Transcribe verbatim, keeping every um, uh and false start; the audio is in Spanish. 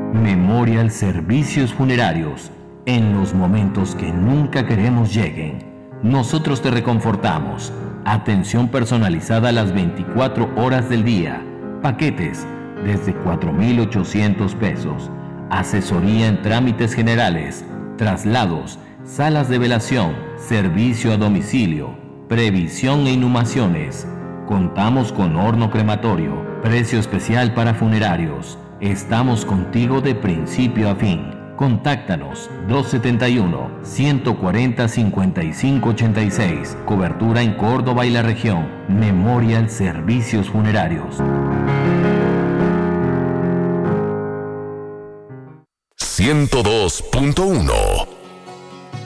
Memorial Servicios Funerarios. En los momentos que nunca queremos lleguen, nosotros te reconfortamos. Atención personalizada las veinticuatro horas del día. Paquetes desde cuatro mil ochocientos pesos. Asesoría en trámites generales, traslados, salas de velación, servicio a domicilio, previsión e inhumaciones. Contamos con horno crematorio, precio especial para funerarios. Estamos contigo de principio a fin. Contáctanos dos setenta y uno, ciento cuarenta, cincuenta y cinco ochenta y seis. Cobertura en Córdoba y la región. Memorial Servicios Funerarios. ciento dos punto uno